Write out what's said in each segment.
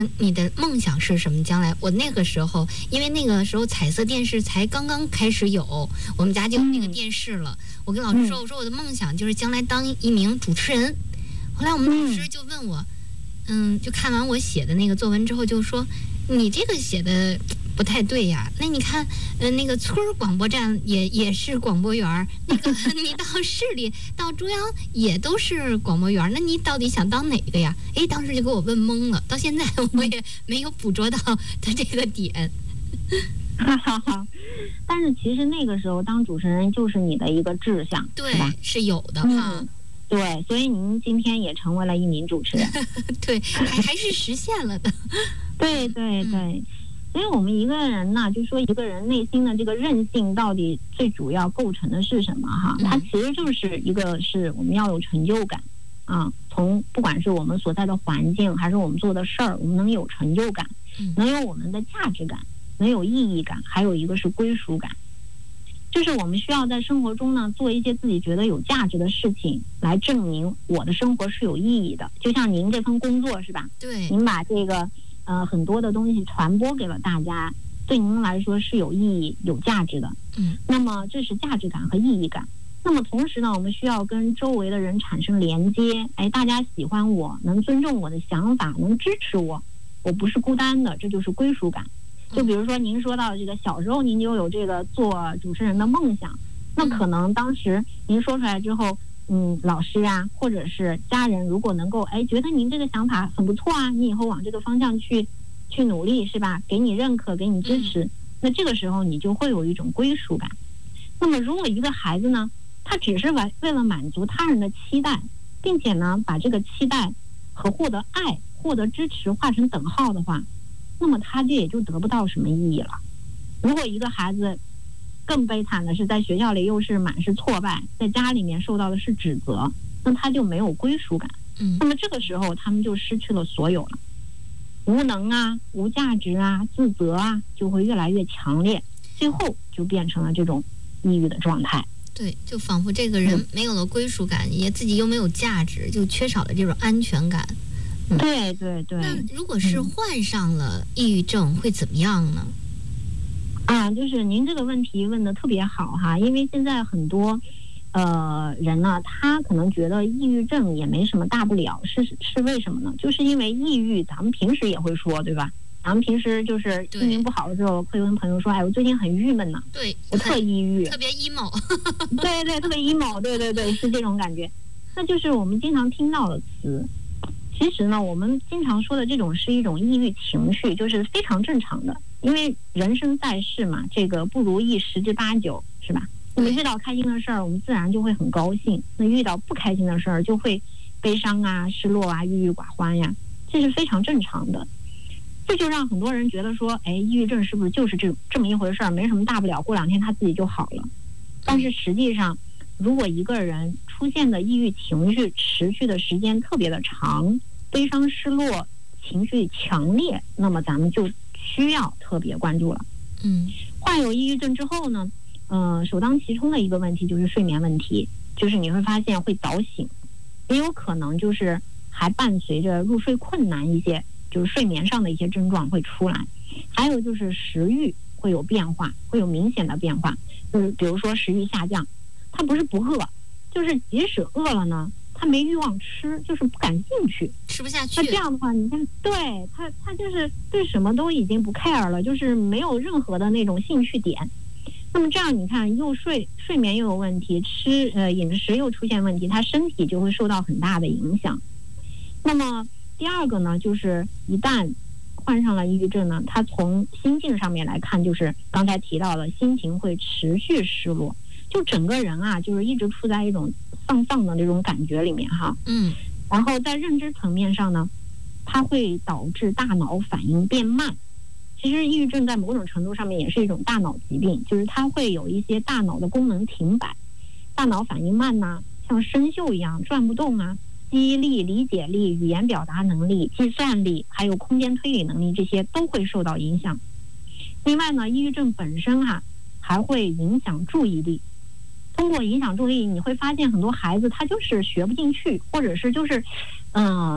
你的梦想是什么？将来我那个时候，因为那个时候彩色电视才刚刚开始有，我们家就有那个电视了。我跟老师说，我说我的梦想就是将来当一名主持人。后来我们老师就问我，就看完我写的那个作文之后，就说你这个写的不太对呀。那你看，那个村广播站也是广播员，那个你到市里到中央也都是广播员，那你到底想当哪个呀？当时就给我问懵了，到现在我也没有捕捉到他这个点。 但是其实那个时候当主持人就是你的一个志向， 对， 是有的哈。 对，所以您今天也成为了一名主持人， 对，还是实现了的。 对。所以我们一个人呢，就说一个人内心的这个韧性到底最主要构成的是什么哈？它其实就是一个是我们要有成就感啊，从不管是我们所在的环境还是我们做的事儿，我们能有成就感，能有我们的价值感，能有意义感，还有一个是归属感。就是我们需要在生活中呢做一些自己觉得有价值的事情，来证明我的生活是有意义的。就像您这份工作是吧？ 对， 您把这个很多的东西传播给了大家，对您来说是有意义、有价值的。那么这是价值感和意义感。那么同时呢，我们需要跟周围的人产生连接，大家喜欢我，能尊重我的想法，能支持我，我不是孤单的，这就是归属感。就比如说您说到这个小时候您就有这个做主持人的梦想，那可能当时您说出来之后，老师啊或者是家人如果能够觉得您这个想法很不错啊，你以后往这个方向去努力是吧，给你认可，给你支持，那这个时候你就会有一种归属感。那么如果一个孩子呢，他只是为了满足他人的期待，并且呢把这个期待和获得爱、获得支持画成等号的话，那么他这也就得不到什么意义了。如果一个孩子更悲惨的是在学校里又是满是挫败，在家里面受到的是指责，那他就没有归属感。那么这个时候他们就失去了所有了，无能啊、无价值啊、自责啊就会越来越强烈，最后就变成了这种抑郁的状态。 对，就仿佛这个人没有了归属感，也自己又没有价值，就缺少了这种安全感。 对。 那如果是患上了抑郁症会怎么样呢？ 就是您这个问题问得特别好哈，因为现在很多人呢，他可能觉得抑郁症也没什么大不了，是为什么呢？就是因为抑郁，咱们平时也会说，对吧？咱们平时就是心情不好的时候，会跟朋友说，我最近很郁闷呢， 对， 我特抑郁， 特别 emo， 对，特别 emo， 对，是这种感觉。那就是我们经常听到的词。其实呢，我们经常说的这种是一种抑郁情绪，就是非常正常的。因为人生在世嘛，这个不如意十之八九，是吧？那么遇到开心的事儿，我们自然就会很高兴；那遇到不开心的事儿，就会悲伤啊、失落啊、郁郁寡欢呀，这是非常正常的。这就让很多人觉得说，抑郁症是不是就是这么一回事儿，没什么大不了，过2天他自己就好了。但是实际上，如果一个人出现的抑郁情绪持续的时间特别的长，悲伤、失落情绪强烈，那么咱们就需要特别关注了。患有抑郁症之后呢，首当其冲的一个问题就是睡眠问题，就是你会发现会早醒，也有可能就是还伴随着入睡困难一些，就是睡眠上的一些症状会出来。还有就是食欲会有变化，会有明显的变化，就是比如说食欲下降，他不是不饿，就是即使饿了呢，他没欲望吃，就是不感兴趣， 吃不下去。 那这样的话，你看，对他就是对什么都已经不 care 了，就是没有任何的那种兴趣点。那么这样你看，又睡眠又有问题，饮食又出现问题，他身体就会受到很大的影响。那么第二个呢，就是一旦患上了抑郁症呢，他从心境上面来看，就是刚才提到的心情会持续失落，就整个人啊，就是一直处在一种丧的那种感觉里面哈。然后在认知层面上呢，它会导致大脑反应变慢。其实抑郁症在某种程度上面也是一种大脑疾病，就是它会有一些大脑的功能停摆，大脑反应慢呐，像生锈一样转不动啊，记忆力、理解力、语言表达能力、计算力，还有空间推理能力，这些都会受到影响。另外呢，抑郁症本身还会影响注意力。通过影响注意力，你会发现很多孩子他就是学不进去，或者是就是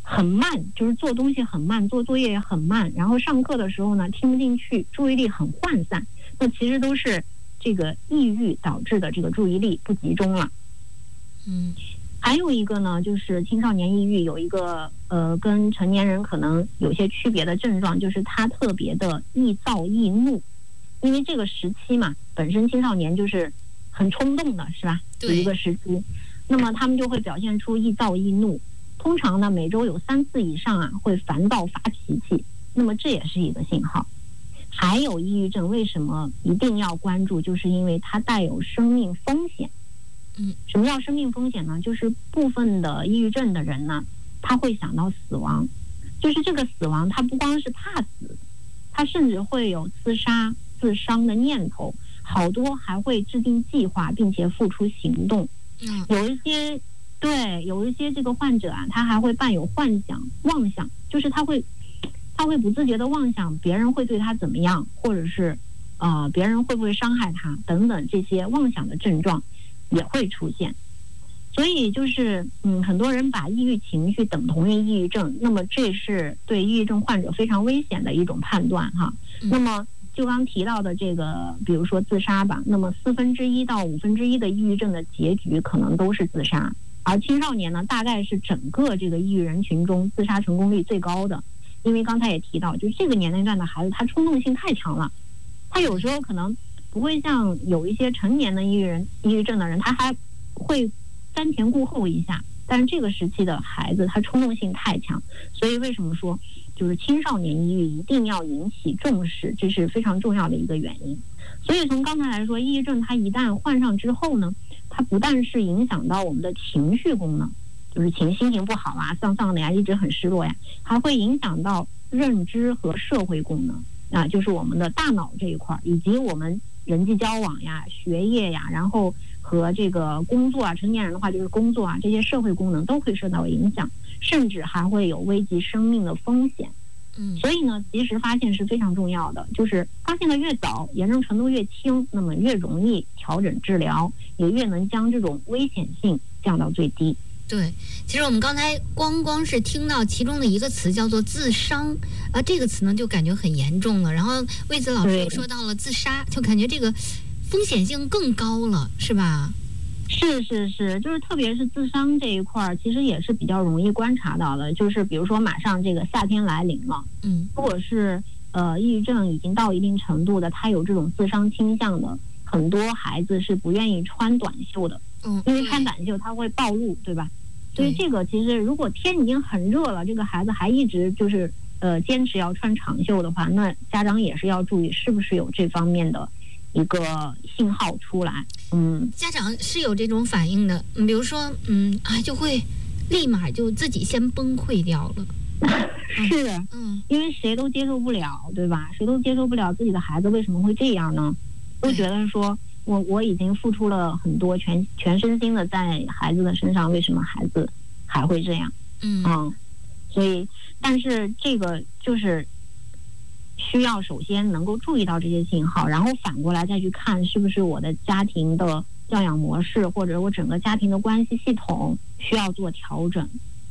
很慢，就是做东西很慢，做作业也很慢，然后上课的时候呢听不进去，注意力很涣散，那其实都是这个抑郁导致的这个注意力不集中了。还有一个呢，就是青少年抑郁有一个跟成年人可能有些区别的症状，就是他特别的易躁易怒。因为这个时期嘛，本身青少年就是很冲动的，是吧？有一个时期，那么他们就会表现出易躁易怒。通常呢，每周有3次以上会烦躁发脾气，那么这也是一个信号。还有抑郁症为什么一定要关注，就是因为它带有生命风险。什么叫生命风险呢？就是部分的抑郁症的人呢，他会想到死亡，就是这个死亡他不光是怕死，他甚至会有自杀自伤的念头，好多还会制定计划并且付出行动。有一些这个患者他还会伴有幻想妄想，就是他会不自觉的妄想别人会对他怎么样，或者是别人会不会伤害他等等，这些妄想的症状也会出现。所以就是很多人把抑郁情绪等同于抑郁症，那么这是对抑郁症患者非常危险的一种判断哈。那么就刚提到的这个，比如说自杀吧，那么1/4到1/5的抑郁症的结局可能都是自杀，而青少年呢，大概是整个这个抑郁人群中自杀成功率最高的。因为刚才也提到，就是这个年龄段的孩子，他冲动性太强了，他有时候可能不会像有一些成年的抑郁症的人，他还会瞻前顾后一下，但是这个时期的孩子他冲动性太强，所以为什么说就是青少年抑郁一定要引起重视，这是非常重要的一个原因。所以从刚才来说，抑郁症它一旦患上之后呢，它不但是影响到我们的情绪功能，就是心情不好啊，丧丧的呀，一直很失落呀，还会影响到认知和社会功能就是我们的大脑这一块，以及我们人际交往呀、学业呀，然后和这个工作成年人的话就是工作这些社会功能都会受到影响，甚至还会有危及生命的风险。所以呢，及时发现是非常重要的，就是发现的越早，严重程度越轻，那么越容易调整治疗，也越能将这种危险性降到最低。 对，其实我们刚才光是听到其中的一个词叫做自伤，这个词呢就感觉很严重了。然后魏子老师又说到了自杀，就感觉这个风险性更高了，是吧？ 是，就是特别是自伤这一块，其实也是比较容易观察到的。就是比如说马上这个夏天来临了，如果是抑郁症已经到一定程度的，他有这种自伤倾向的，很多孩子是不愿意穿短袖的，因为穿短袖他会暴露，对吧？所以这个其实如果天已经很热了，这个孩子还一直就是坚持要穿长袖的话，那家长也是要注意是不是有这方面的一个信号出来。 家长是有这种反应的，比如说就会立马就自己先崩溃掉了。 是，因为谁都接受不了，对吧？谁都接受不了自己的孩子为什么会这样呢？都觉得说我已经付出了很多全身心的在孩子的身上，为什么孩子还会这样？所以但是这个就是需要首先能够注意到这些信号，然后反过来再去看是不是我的家庭的教养模式或者我整个家庭的关系系统需要做调整。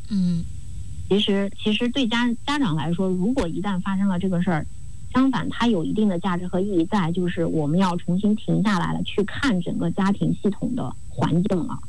其实对家长来说，如果一旦发生了这个事儿，相反它有一定的价值和意义在，就是我们要重新停下来了，去看整个家庭系统的环境了。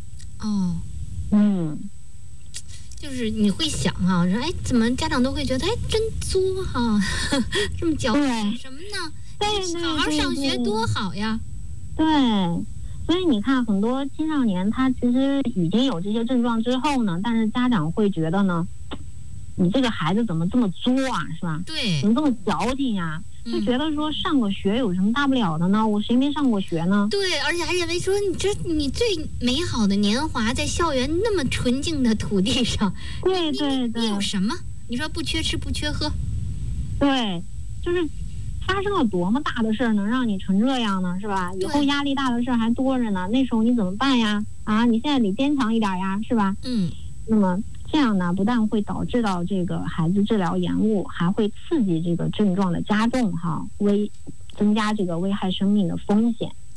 就是你会想说怎么家长都会觉得真作这么矫情什么呢？对，好好上学多好呀。 对，所以你看很多青少年他其实已经有这些症状之后呢，但是家长会觉得呢，你这个孩子怎么这么作是吧？ 对， 怎么这么矫情呀？就觉得说上过学有什么大不了的呢？我谁没上过学呢？ 对，而且还认为说你最美好的年华在校园那么纯净的土地上， 对， 你有什么？你说不缺吃不缺喝， 对，就是发生了多么大的事儿能让你成这样呢？是吧？以后压力大的事儿还多着呢，那时候你怎么办呀？你现在得坚强一点呀，是吧？那么这样呢，不但会导致到这个孩子治疗延误，还会刺激这个症状的加重增加这个危害生命的风险。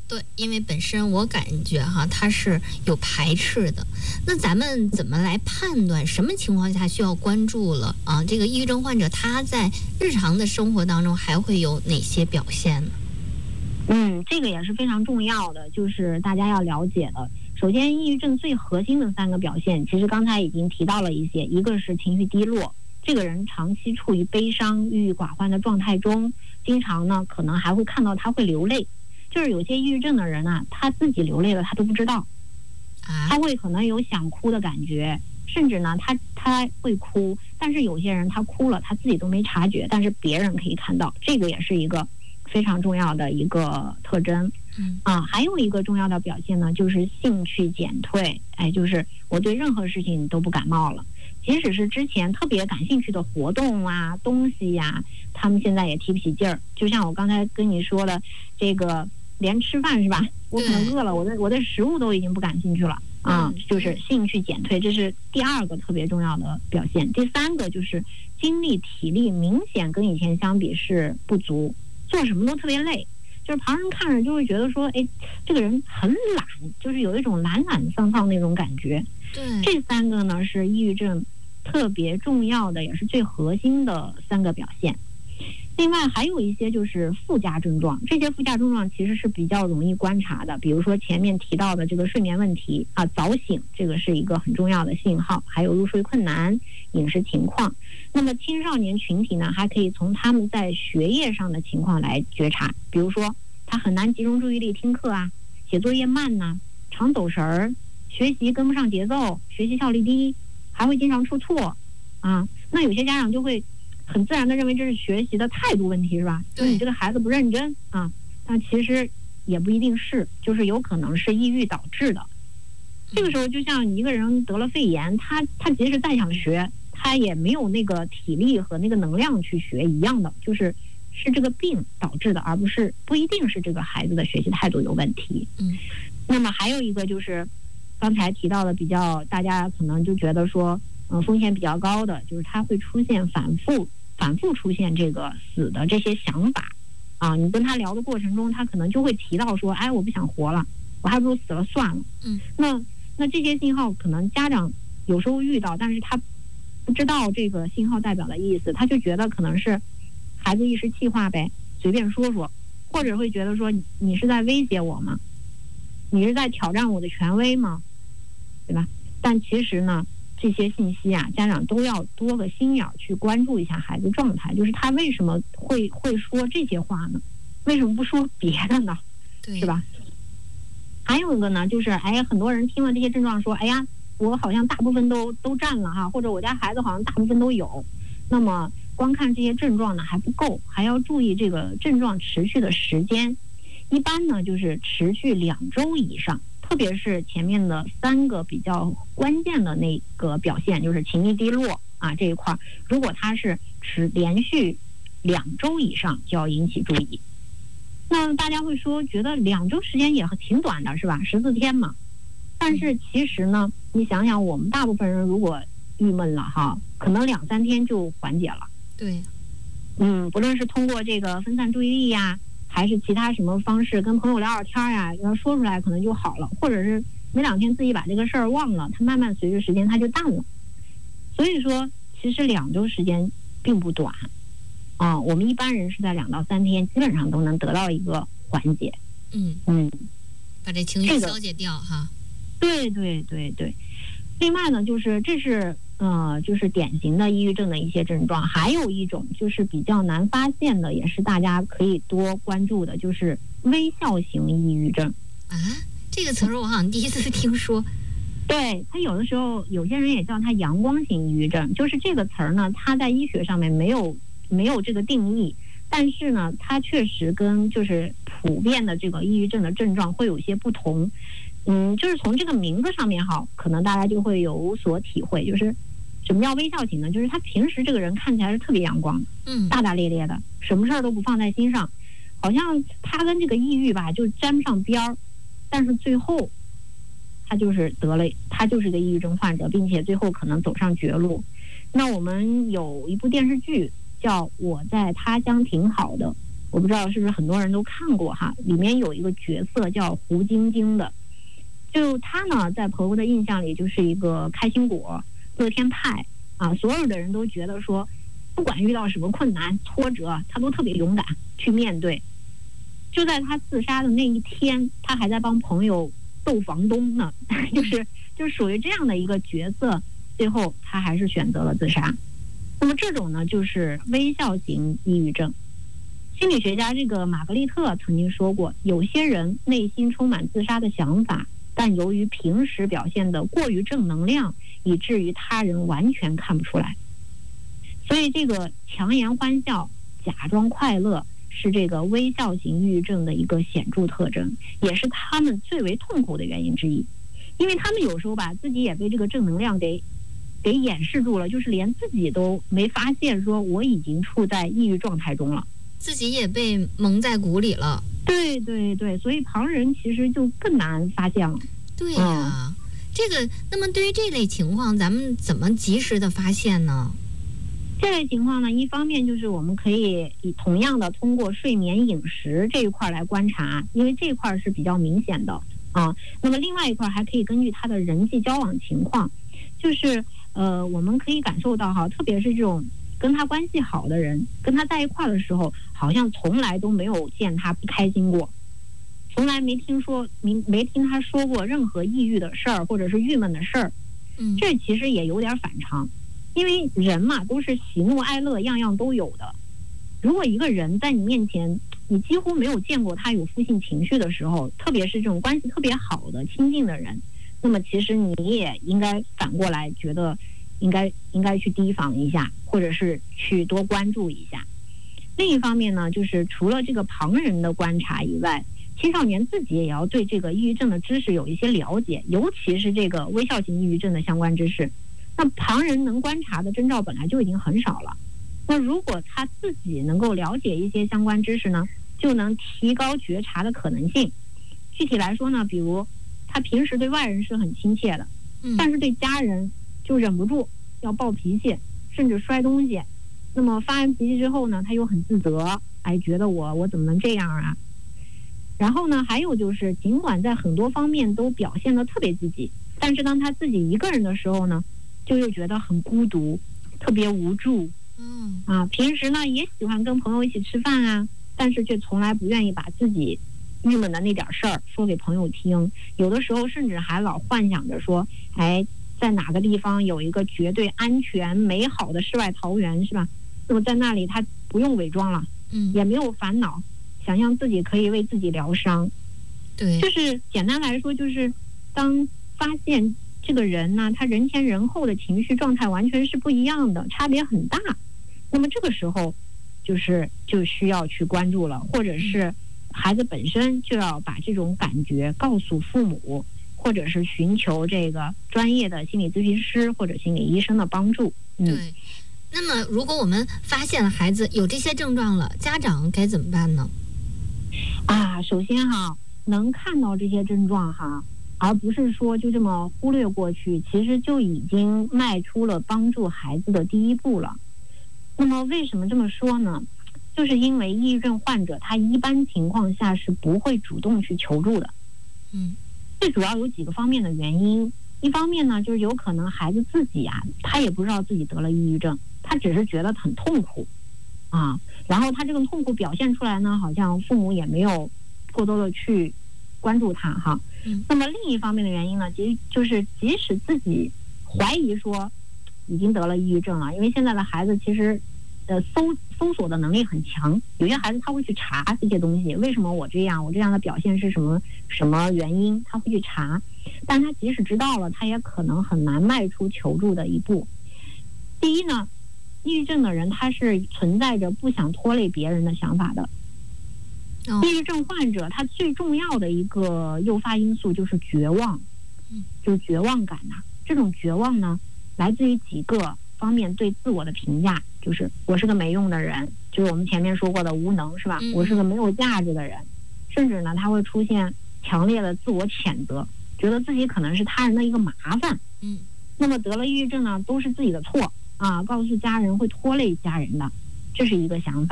对，因为本身我感觉哈，它是有排斥的。那咱们怎么来判断什么情况下需要关注了啊？这个抑郁症患者他在日常的生活当中还会有哪些表现呢？ 这个也是非常重要的，就是大家要了解的。首先，抑郁症最核心的3个表现，其实刚才已经提到了一些，一个是情绪低落，这个人长期处于悲伤、郁郁寡欢的状态中，经常呢可能还会看到他会流泪。就是有些抑郁症的人啊，他自己流泪了他都不知道，他会可能有想哭的感觉，甚至呢他会哭，但是有些人他哭了他自己都没察觉，但是别人可以看到，这个也是一个非常重要的一个特征。还有一个重要的表现呢，就是兴趣减退。就是我对任何事情都不感冒了，即使是之前特别感兴趣的活动啊、东西呀，他们现在也提不起劲儿。就像我刚才跟你说的，这个连吃饭是吧？我可能饿了，我的食物都已经不感兴趣了就是兴趣减退，这是第2个特别重要的表现。第3个就是精力体力明显跟以前相比是不足，做什么都特别累，就是旁人看着就会觉得说，这个人很懒，就是有一种懒懒丧丧那种感觉。 对， 这3个呢是抑郁症特别重要的，也是最核心的3个表现。另外还有一些就是附加症状，这些附加症状其实是比较容易观察的，比如说前面提到的这个睡眠问题早醒，这个是一个很重要的信号，还有入睡困难、饮食情况。那么青少年群体呢，还可以从他们在学业上的情况来觉察，比如说他很难集中注意力听课啊，写作业慢呐，常走神儿，学习跟不上节奏，学习效率低，还会经常出错那有些家长就会很自然的认为这是学习的态度问题，是吧？就是你这个孩子不认真但其实也不一定是，就是有可能是抑郁导致的。这个时候就像一个人得了肺炎，他即使再想学，他也没有那个体力和那个能量去学一样的，就是这个病导致的，而不一定是这个孩子的学习态度有问题。那么还有一个就是刚才提到的比较大家可能就觉得说风险比较高的，就是他会出现反复出现这个死的这些想法你跟他聊的过程中，他可能就会提到说，我不想活了，我还不如死了算了。那这些信号可能家长有时候遇到，但是他不知道这个信号代表的意思，他就觉得可能是孩子一时气话呗，随便说说，或者会觉得说你是在威胁我吗？你是在挑战我的权威吗？对吧？但其实呢，这些信息家长都要多个心眼去关注一下孩子状态，就是他为什么会说这些话呢？为什么不说别的呢？是吧？还有一个呢，就是很多人听了这些症状说，我好像大部分都占了或者我家孩子好像大部分都有。那么光看这些症状呢还不够，还要注意这个症状持续的时间。一般呢就是持续2周以上，特别是前面的3个比较关键的那个表现，就是情绪低落这一块，如果它是连续2周以上，就要引起注意。那大家会说，觉得2周时间也挺短的，是吧？14天嘛。但是其实呢，你想想，我们大部分人如果郁闷了可能2-3天就缓解了。 对， 不论是通过这个分散注意力还是其他什么方式，跟朋友聊聊天要说出来可能就好了，或者是没2天自己把这个事儿忘了，它慢慢随着时间它就淡了。所以说，其实2周时间并不短我们一般人是在2到3天，基本上都能得到一个缓解。 把这情绪消解掉对。另外呢，就是这是就是典型的抑郁症的一些症状。还有一种就是比较难发现的，也是大家可以多关注的，就是微笑型抑郁症这个词儿我好像第一次听说。 对，它有的时候有些人也叫它阳光型抑郁症，就是这个词儿呢，它在医学上面没有这个定义，但是呢它确实跟就是普遍的这个抑郁症的症状会有些不同。就是从这个名字上面可能大家就会有所体会，就是什么叫微笑型呢？就是他平时这个人看起来是特别阳光的，大大咧咧的，什么事儿都不放在心上，好像他跟这个抑郁吧就沾不上边儿，但是最后他就是个抑郁症患者，并且最后可能走上绝路。那我们有一部电视剧叫《我在他乡挺好的》， 我不知道是不是很多人都看过哈，里面有一个角色叫胡晶晶的，就她呢在婆婆的印象里就是一个开心果、乐天派啊，所有的人都觉得说，不管遇到什么困难挫折，她都特别勇敢去面对。就在她自杀的那一天，她还在帮朋友斗房东呢，就属于这样的一个角色，最后她还是选择了自杀。那么这种呢，就是微笑型抑郁症。心理学家这个玛格丽特曾经说过，有些人内心充满自杀的想法，但由于平时表现得过于正能量，以至于他人完全看不出来。所以这个强颜欢笑、假装快乐是这个微笑型抑郁症的一个显著特征，也是他们最为痛苦的原因之一。因为他们有时候吧，自己也被这个正能量给掩饰住了，就是连自己都没发现说我已经处在抑郁状态中了， 自己也被蒙在鼓里了。 对对对，所以旁人其实就更难发现了。 对呀，这个那么对于这类情况，咱们怎么及时的发现呢？ 这类情况呢，一方面就是我们可以同样的通过睡眠、饮食这一块来观察，因为这一块是比较明显的啊。那么另外一块还可以根据他的人际交往情况，就是我们可以感受到哈，特别是这种跟他关系好的人，跟他在一块的时候，好像从来都没有见他不开心过，从来没听他说过任何抑郁的事儿或者是郁闷的事儿。这其实也有点反常，因为人嘛都是喜怒哀乐样样都有的。如果一个人在你面前，你几乎没有见过他有负性情绪的时候，特别是这种关系特别好的亲近的人，那么其实你也应该反过来觉得应该去提防一下，或者是去多关注一下。另一方面呢，就是除了这个旁人的观察以外，青少年自己也要对这个抑郁症的知识有一些了解，尤其是这个微笑型抑郁症的相关知识。那旁人能观察的征兆本来就已经很少了，那如果他自己能够了解一些相关知识呢，就能提高觉察的可能性。具体来说呢，比如他平时对外人是很亲切的，但是对家人就忍不住要暴脾气，甚至摔东西。那么发完脾气之后呢，他又很自责，觉得我怎么能这样啊？然后呢，还有就是尽管在很多方面都表现得特别积极，但是当他自己一个人的时候呢，就又觉得很孤独，特别无助。平时呢也喜欢跟朋友一起吃饭啊，但是却从来不愿意把自己郁闷的那点事儿说给朋友听。有的时候甚至还老幻想着说，在哪个地方有一个绝对安全美好的世外桃源，是吧？那么在那里他不用伪装了，也没有烦恼，想象自己可以为自己疗伤。 对， 就是简单来说，就是当发现这个人呢，他人前人后的情绪状态完全是不一样的，差别很大，那么这个时候就需要去关注了，或者是孩子本身就要把这种感觉告诉父母，或者是寻求这个专业的心理咨询师或者心理医生的帮助。 对，那么如果我们发现了孩子有这些症状了，家长该怎么办呢？ 首先能看到这些症状而不是说就这么忽略过去，其实就已经迈出了帮助孩子的第一步了。那么为什么这么说呢？就是因为抑郁症患者他一般情况下是不会主动去求助的。最主要有几个方面的原因。一方面呢，就是有可能孩子自己他也不知道自己得了抑郁症，他只是觉得很痛苦然后他这个痛苦表现出来呢，好像父母也没有过多的去关注他那么另一方面的原因呢，就是即使自己怀疑说已经得了抑郁症了，因为现在的孩子其实搜索的能力很强，有些孩子他会去查这些东西，为什么我这样的表现是什么原因，他会去查，但他即使知道了，他也可能很难迈出求助的一步。第一呢，抑郁症的人他是存在着不想拖累别人的想法的。抑郁症患者他最重要的一个诱发因素就是绝望，就是绝望感这种绝望呢，来自于几个方面对自我的评价，就是我是个没用的人，就是我们前面说过的无能，是吧？我是个没有价值的人，甚至呢他会出现强烈的自我谴责，觉得自己可能是他人的一个麻烦。那么得了抑郁症呢，都是自己的错告诉家人会拖累家人的，这是一个想法。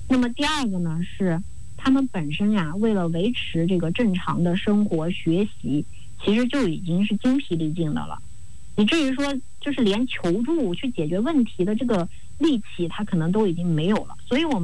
那么第二个呢是他们本身呀，为了维持这个正常的生活学习，其实就已经是精疲力尽的了，以至于说就是连求助去解决问题的这个力气，他可能都已经没有了。所以我们